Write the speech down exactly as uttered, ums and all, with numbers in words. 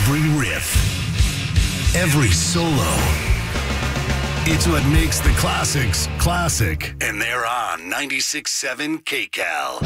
Every riff, every solo. It's what makes the classics classic. And they're on ninety-six point seven K Cal.